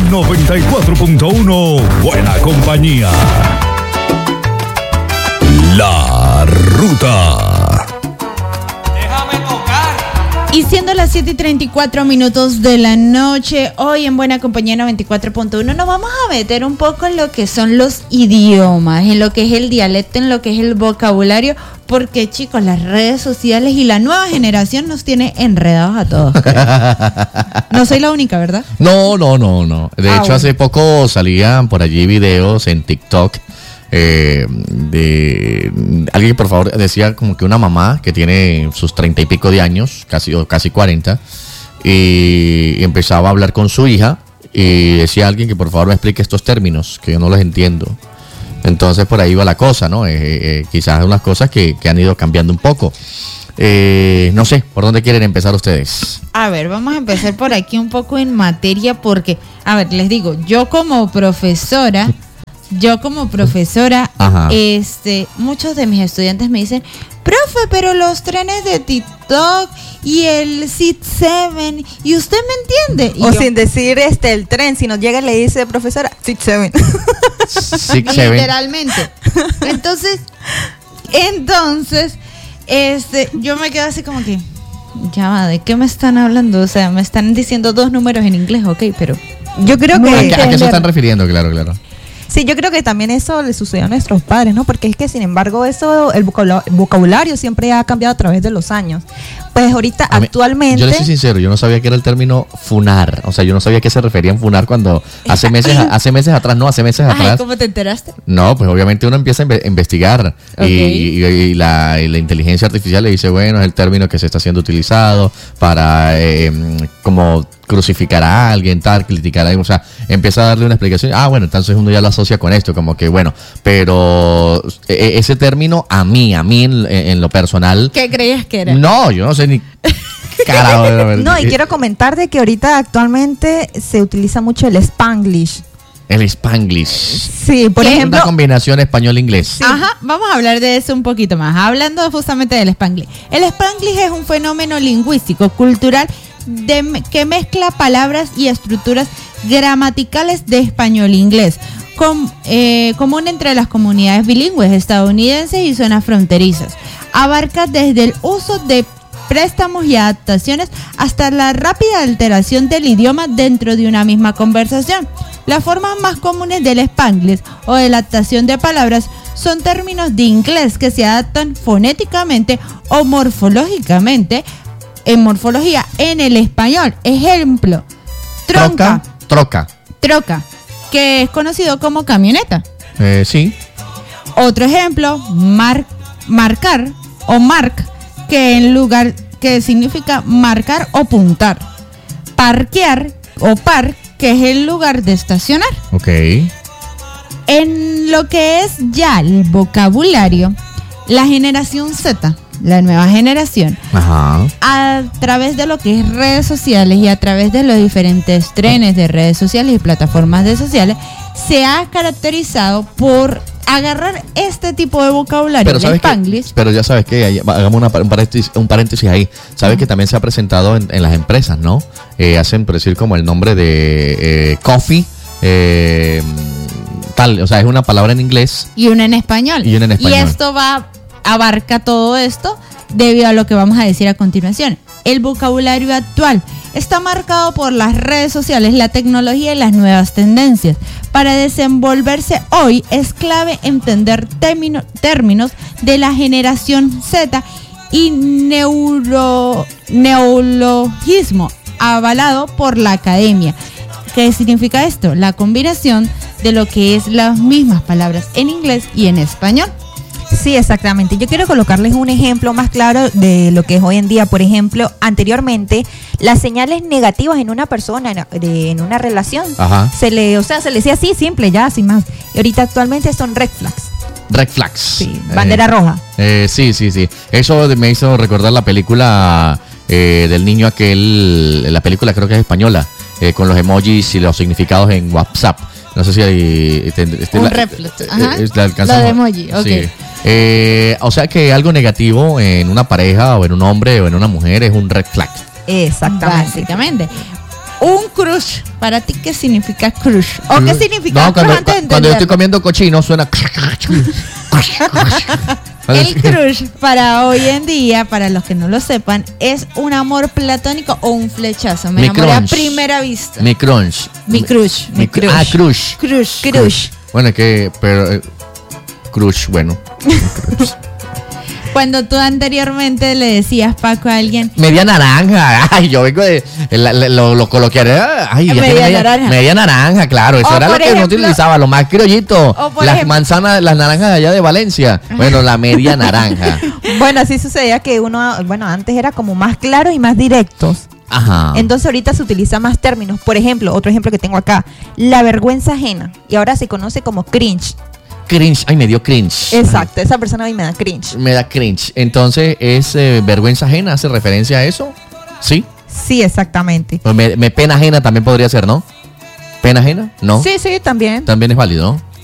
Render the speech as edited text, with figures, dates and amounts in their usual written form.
94.1 Buena Compañía. La Ruta. Déjame tocar. Y siendo las 7:34 de la noche, hoy en Buena Compañía 94.1 nos vamos a meter un poco en lo que son los idiomas, en lo que es el dialecto, en lo que es el vocabulario, porque chicos, las redes sociales y la nueva generación nos tiene enredados a todos. No soy la única, ¿verdad? No. De hecho, bueno. hace poco salían por allí videos en TikTok de alguien que por favor decía como que una mamá que tiene sus 30 y pico de años, casi 40, y empezaba a hablar con su hija y decía a alguien que por favor me explique estos términos, que yo no los entiendo. Entonces por ahí va la cosa, ¿no? Quizás unas cosas que han ido cambiando un poco. No sé, ¿por dónde quieren empezar ustedes? A ver, vamos a empezar por aquí un poco en materia porque, a ver, les digo, yo como profesora, Ajá. muchos de mis estudiantes me dicen, profe, pero los trenes de TikTok y el Sit 7, ¿y usted me entiende? Y O yo, sin decir el tren, si nos llega y le dice, profesora, Sit 7. literalmente. Entonces, yo me quedo así como que, ya va, ¿de qué me están hablando? O sea, me están diciendo dos números en inglés, ok, pero Yo creo No que... ¿A qué se están refiriendo? Claro. Sí, yo creo que también eso le sucedió a nuestros padres, ¿no? Porque es que, sin embargo, el vocabulario siempre ha cambiado a través de los años. Pues ahorita, A mí- actualmente... Yo les soy sincero, yo no sabía que era el término funar. O sea, yo no sabía a qué se referían funar cuando hace meses atrás. ¿cómo te enteraste? No, pues obviamente uno empieza a investigar Ok. y la inteligencia artificial le dice, bueno, es el término que se está siendo utilizado para como crucificar a alguien, tal, criticar a alguien, o sea, empieza a darle una explicación. Ah, bueno, entonces uno ya lo asocia con esto, como que bueno, pero ese término a mí en lo personal, ¿Qué creías que era? no, yo no sé ni carajo. No, y quiero comentar de que ahorita actualmente se utiliza mucho el Spanglish. El Spanglish. Sí, por ¿Qué? ejemplo... Una combinación español-inglés. Ajá, vamos a hablar de eso un poquito más, hablando justamente del Spanglish. El Spanglish es un fenómeno lingüístico, cultural, que mezcla palabras y estructuras gramaticales de español e inglés, común entre las comunidades bilingües estadounidenses y zonas fronterizas. Abarca desde el uso de préstamos y adaptaciones hasta la rápida alteración del idioma dentro de una misma conversación. Las formas más comunes del Spanglish o de la adaptación de palabras son términos de inglés que se adaptan fonéticamente o morfológicamente en morfología en el español. Ejemplo, troca, que es conocido como camioneta. Sí. Otro ejemplo, marcar o mark, que significa marcar o puntar. Parquear o park, que es el lugar de estacionar. Ok. En lo que es ya el vocabulario, la generación Z, la nueva generación, Ajá. a través de lo que es redes sociales y a través de los diferentes trenes de redes sociales y plataformas de sociales, se ha caracterizado por agarrar este tipo de vocabulario de Spanglish. Pero ya sabes que hagamos un paréntesis ahí. Sabes que también se ha presentado en las empresas, ¿no? Hacen por decir como el nombre de coffee, tal, o sea, es una palabra en inglés Y una en español. y una en español. Y esto abarca todo esto debido a lo que vamos a decir a continuación. El vocabulario actual está marcado por las redes sociales, la tecnología y las nuevas tendencias. Para desenvolverse hoy es clave entender términos de la generación Z y neologismo avalado por la academia. ¿Qué significa esto? La combinación de lo que es las mismas palabras en inglés y en español. Sí, exactamente. Yo quiero colocarles un ejemplo más claro de lo que es hoy en día. Por ejemplo, anteriormente, las señales negativas en una persona, en una relación, Ajá. se le decía así, simple, ya, sin más. Y ahorita actualmente son red flags. Red flags. Sí, bandera roja. Sí. Eso me hizo recordar la película del niño aquel, la película creo que es española, con los emojis y los significados en WhatsApp. No sé si hay... Un reflex. Ajá. Lo de emoji, ok. Sí. O sea que algo negativo en una pareja o en un hombre o en una mujer es un red flag. Exactamente. Básicamente. Un crush. ¿Para ti qué significa crush? ¿O qué significa No, crush cuando, antes de cuando yo estoy entenderlo? comiendo cochino suena. El crush para hoy en día, para los que no lo sepan, es un amor platónico o un flechazo. Me Mi enamoré a crunch. primera vista. Mi crunch. Mi crush. Mi crush. Ah, crush. Crush. Crush. Bueno, es que. Pero. Crush, bueno. Cuando tú anteriormente le decías, Paco, a alguien, Media naranja. Ay, yo vengo de. Lo coloquiaré. Ay, ya Media tiene naranja. Media naranja, claro. Eso O era lo por que uno ejemplo- utilizaba, lo más criollito. O por Las ejemplo- manzanas, las naranjas de allá de Valencia. Bueno, la media naranja. Bueno, así sucedía que uno, bueno, antes era como más claros y más directos. Ajá. Entonces ahorita se utiliza más términos. Por ejemplo, otro ejemplo que tengo acá, la vergüenza ajena. Y ahora se conoce como cringe. Cringe. Ay, me dio cringe. Exacto, esa persona a mí me da cringe. Me da cringe. Entonces, ¿es vergüenza ajena? ¿Hace referencia a eso? Sí. Sí, exactamente. Pues me pena ajena también podría ser, ¿no? ¿Pena ajena? No. Sí, sí, también. También es válido, ¿no?